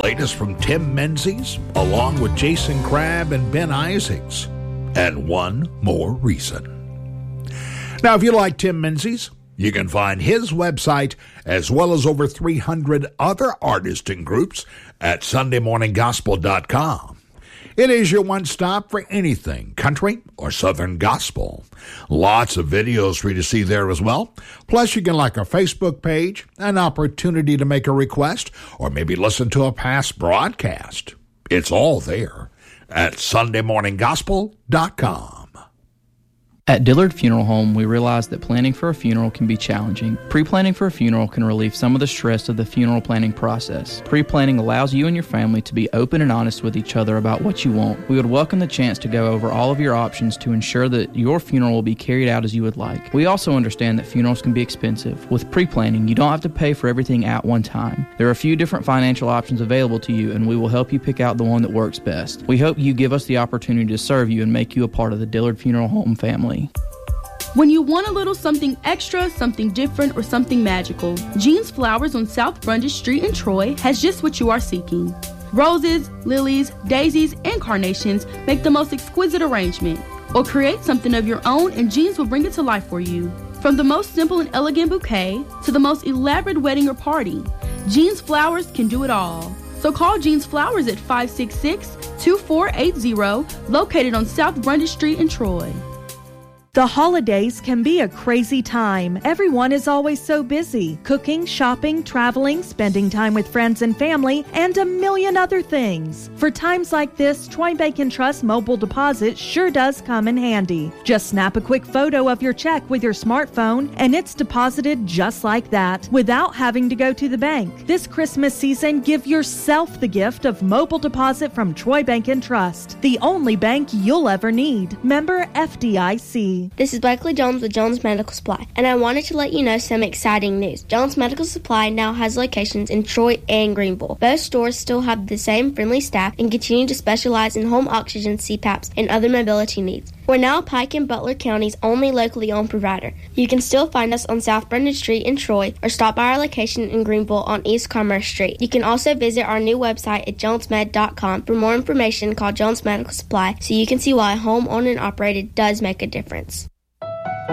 latest from Tim Menzies, along with Jason Crabb and Ben Isaacs. And one more reason. Now, if you like Tim Menzies, you can find his website as well as over 300 other artists and groups at SundayMorningGospel.com. It is your one-stop for anything country or Southern gospel. Lots of videos for you to see there as well. Plus, you can like our Facebook page, an opportunity to make a request, or maybe listen to a past broadcast. It's all there at SundayMorningGospel.com. At Dillard Funeral Home, we realize that planning for a funeral can be challenging. Pre-planning for a funeral can relieve some of the stress of the funeral planning process. Pre-planning allows you and your family to be open and honest with each other about what you want. We would welcome the chance to go over all of your options to ensure that your funeral will be carried out as you would like. We also understand that funerals can be expensive. With pre-planning, you don't have to pay for everything at one time. There are a few different financial options available to you, and we will help you pick out the one that works best. We hope you give us the opportunity to serve you and make you a part of the Dillard Funeral Home family. When you want a little something extra, something different, or something magical, Jean's Flowers on South Brundage Street in Troy has just what you are seeking. Roses, lilies, daisies, and carnations make the most exquisite arrangement. Or create something of your own and Jean's will bring it to life for you. From the most simple and elegant bouquet to the most elaborate wedding or party, Jean's Flowers can do it all. So call Jean's Flowers at 566-2480, located on South Brundage Street in Troy. The holidays can be a crazy time. Everyone is always so busy. Cooking, shopping, traveling, spending time with friends and family, and a million other things. For times like this, Troy Bank & Trust Mobile Deposit sure does come in handy. Just snap a quick photo of your check with your smartphone, and it's deposited just like that, without having to go to the bank. This Christmas season, give yourself the gift of mobile deposit from Troy Bank & Trust, the only bank you'll ever need. Member FDIC. This is Blakely Jones with Jones Medical Supply, and I wanted to let you know some exciting news. Jones Medical Supply now has locations in Troy and Greenville. Both stores still have the same friendly staff and continue to specialize in home oxygen, CPAPs, and other mobility needs. We're now Pike and Butler County's only locally owned provider. You can still find us on South Brundage Street in Troy or stop by our location in Greenville on East Commerce Street. You can also visit our new website at jonesmed.com. For more information, call Jones Medical Supply so you can see why home owned and operated does make a difference.